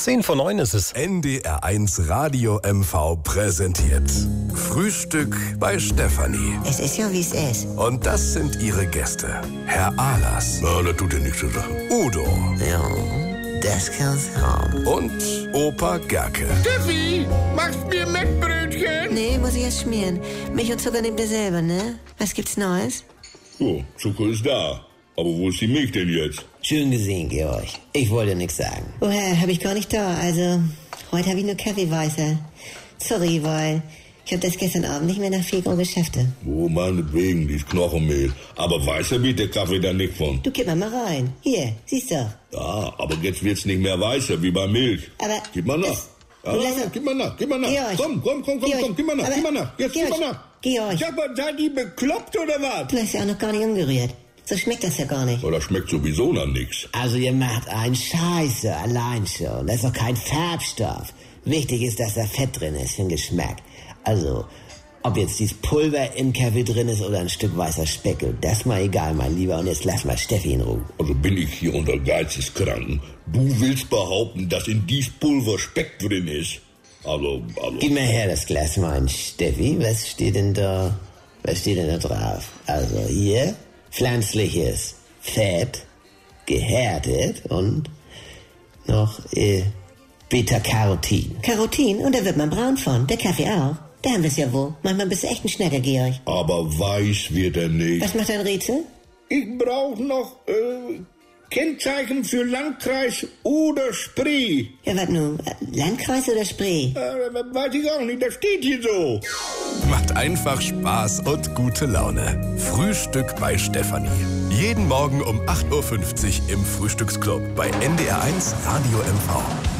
10:10 ist es. NDR1 Radio MV präsentiert Frühstück bei Stefanie. Es ist ja, wie es ist. Und das sind ihre Gäste. Herr Ahlers. Ja, das tut ja nichts zur Sache. Udo. Ja, das kann's haben. Und Opa Gerke. Steffi, machst mir Mettbrötchen? Nee, muss ich erst schmieren. Milch und Zucker nehmt ihr selber, ne? Was gibt's Neues? So, Zucker ist da. Aber wo ist die Milch denn jetzt? Schön gesehen, Georg. Ich wollte nichts sagen. Oh, hab ich gar nicht da. Also, heute habe ich nur Kaffeeweißer. Sorry, weil ich hab das gestern Abend nicht mehr nach Februar Geschäfte. Oh, meinetwegen, die ist Knochenmehl. Aber weißer wird der Kaffee da nicht von. Du kipp mal rein. Hier, siehst du. Ja, aber jetzt wird's nicht mehr weißer wie bei Milch. Aber Gib mal nach. das- Ja, gib mal nach. Georg. Komm, Georg. gib mal nach, Aber- gib mal nach. Jetzt gib Georg. mal nach. Georg. Sag mal, seid ihr bekloppt oder was? Du hast ja auch noch gar nicht umgerührt. So schmeckt das ja gar nicht. Oh, das schmeckt sowieso nach nix. Also ihr macht einen Scheiße allein schon. Das ist doch kein Farbstoff. Wichtig ist, dass da Fett drin ist für den Geschmack. Also, ob jetzt dieses Pulver im Kaffee drin ist oder ein Stück weißer Speckel, das ist mal egal, mein Lieber. Und jetzt lass mal Steffi in Ruhe. Also bin ich hier unter Geisteskranken. Du willst behaupten, dass in dies Pulver Speck drin ist? Also. Gib mir her das Glas, mein Steffi. Was steht denn da drauf? Also hier, pflanzliches Fett, gehärtet und noch Beta-Carotin. Carotin? Und da wird man braun von. Der Kaffee auch. Da haben wir's ja wohl. Manchmal bist du echt ein Schnecker, Georg. Aber weiß wird er nicht. Was macht dein Rätsel? Ich brauche noch Kennzeichen für Landkreis oder Spree. Ja, was nun? Landkreis oder Spree? Weiß ich auch nicht, das steht hier so. Macht einfach Spaß und gute Laune. Frühstück bei Stefanie. Jeden Morgen um 8:50 Uhr im Frühstücksclub bei NDR1 Radio MV.